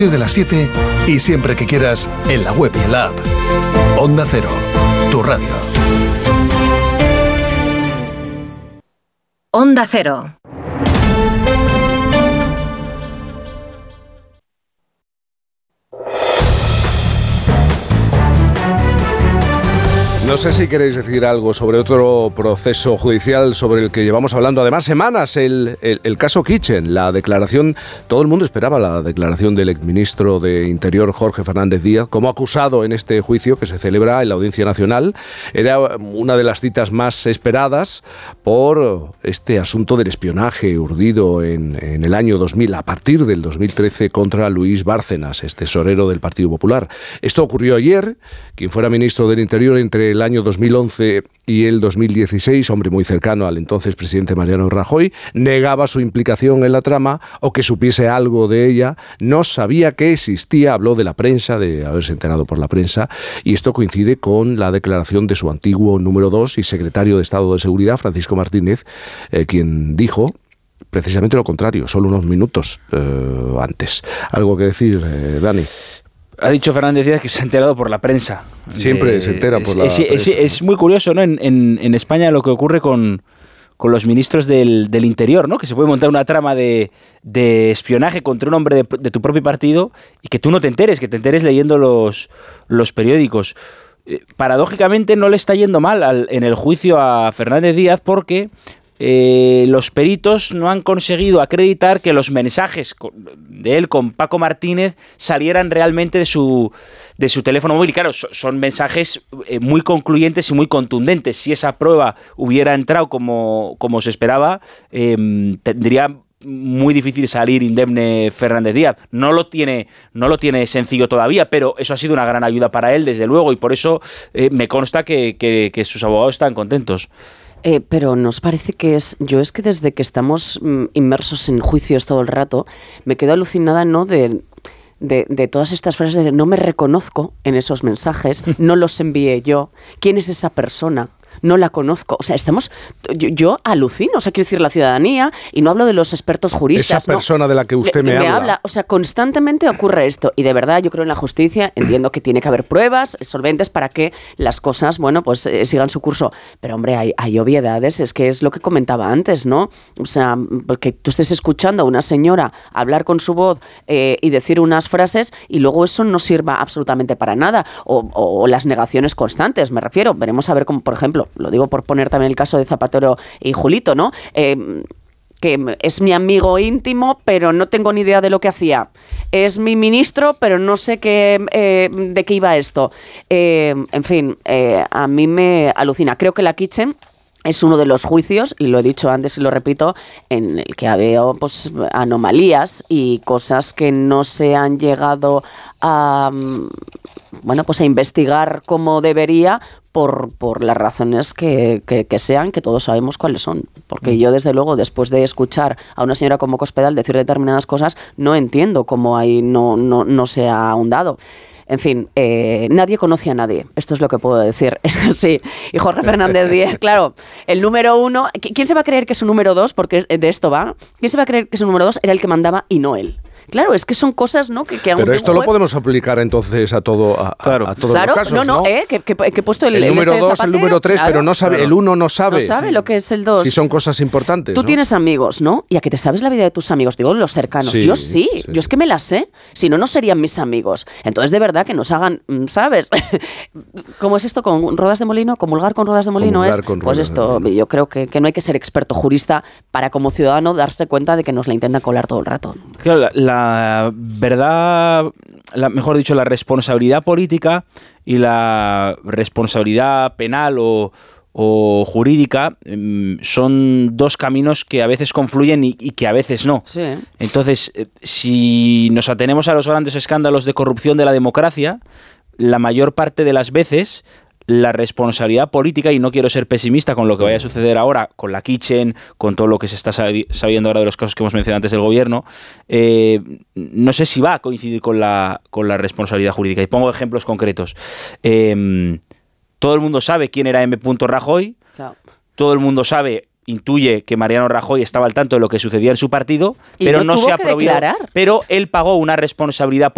De las 7 y siempre que quieras en la web y en la app. Onda Cero, tu radio. Onda Cero. No sé si queréis decir algo sobre otro proceso judicial sobre el que llevamos hablando además semanas, el caso Kitchen, la declaración, todo el mundo esperaba la declaración del exministro de Interior Jorge Fernández Díaz como acusado en este juicio que se celebra en la Audiencia Nacional. Era una de las citas más esperadas por este asunto del espionaje urdido en el año 2000, a partir del 2013, contra Luis Bárcenas, este tesorero del Partido Popular. Esto ocurrió ayer. Quien fuera ministro del Interior entre el año 2011 y el 2016, hombre muy cercano al entonces presidente Mariano Rajoy, negaba su implicación en la trama o que supiese algo de ella, no sabía que existía, habló de la prensa, de haberse enterado por la prensa, y esto coincide con la declaración de su antiguo número 2 y secretario de Estado de Seguridad, Francisco Martínez, quien dijo precisamente lo contrario, solo unos minutos antes. ¿Algo que decir, Dani? Ha dicho Fernández Díaz que se ha enterado por la prensa. Siempre se entera por la prensa. Es muy curioso, ¿no? En España lo que ocurre con los ministros del Interior, ¿no? Que se puede montar una trama de espionaje contra un hombre de tu propio partido y que tú no te enteres, que te enteres leyendo los periódicos. Paradójicamente no le está yendo mal en el juicio a Fernández Díaz porque los peritos no han conseguido acreditar que los mensajes de él con Paco Martínez salieran realmente de su teléfono móvil. Y claro, son mensajes muy concluyentes y muy contundentes. Si esa prueba hubiera entrado como se esperaba, tendría muy difícil salir indemne Fernández Díaz. No lo tiene sencillo todavía, pero eso ha sido una gran ayuda para él, desde luego, y por eso me consta que sus abogados están contentos. Pero nos parece que es que desde que estamos inmersos en juicios todo el rato, me quedo alucinada, ¿no?, de todas estas frases de no me reconozco en esos mensajes, no los envié yo, ¿quién es esa persona? No la conozco. O sea, yo alucino, o sea, quiero decir, la ciudadanía, y no hablo de los expertos juristas. Esa persona, ¿no?, de la que usted me habla. O sea, constantemente ocurre esto. Y de verdad, yo creo en la justicia, entiendo que tiene que haber pruebas solventes para que las cosas, bueno, pues sigan su curso. Pero, hombre, hay obviedades, es que es lo que comentaba antes, ¿no? O sea, porque tú estés escuchando a una señora hablar con su voz y decir unas frases y luego eso no sirva absolutamente para nada. O las negaciones constantes, me refiero. Veremos a ver cómo, por ejemplo, lo digo por poner también el caso de Zapatero y Julito, ¿no? Que es mi amigo íntimo, pero no tengo ni idea de lo que hacía. Es mi ministro, pero no sé de qué iba esto. En fin, a mí me alucina. Creo que la Kitchen es uno de los juicios, y lo he dicho antes y lo repito, en el que veo pues anomalías y cosas que no se han llegado a investigar como debería, por las razones que sean, que todos sabemos cuáles son. Porque yo, desde luego, después de escuchar a una señora como Cospedal decir determinadas cosas, no entiendo cómo ahí no se ha ahondado. En fin, nadie conoce a nadie. Esto es lo que puedo decir. Es así. Y Jorge Fernández Díaz, claro, el número 1... ¿Quién se va a creer que su número 2, porque de esto va, quién se va a creer que su número 2 era el que mandaba y no él? Claro, es que son cosas, ¿no? Que pero esto lo podemos aplicar entonces a todos los casos, ¿no? Que he puesto el número 2, el número 3, claro, pero no sabe, claro. El 1 no sabe. No sabe lo que es el 2. Si son cosas importantes, Tú ¿no? tienes amigos, ¿no? Y a que te sabes la vida de tus amigos, digo, los cercanos. Sí, yo sí, yo es que me las sé. Si no, no serían mis amigos. Entonces, de verdad, que nos hagan, ¿sabes? ¿Cómo es esto con ruedas de molino? ¿Comulgar con ruedas de molino? Pues esto, yo creo que no hay que ser experto jurista para, como ciudadano, darse cuenta de que nos la intentan colar todo el rato. Claro, la verdad, mejor dicho, la responsabilidad política y la responsabilidad penal o jurídica son dos caminos que a veces confluyen y que a veces no. Sí. Entonces, si nos atenemos a los grandes escándalos de corrupción de la democracia, la mayor parte de las veces la responsabilidad política, y no quiero ser pesimista con lo que vaya a suceder ahora con la Kitchen, con todo lo que se está sabiendo ahora de los casos que hemos mencionado antes del gobierno, no sé si va a coincidir con la responsabilidad jurídica. Y pongo ejemplos concretos. Todo el mundo sabe quién era M. Rajoy, claro. Todo el mundo intuye que Mariano Rajoy estaba al tanto de lo que sucedía en su partido, pero no se ha prohibido. Pero él pagó una responsabilidad política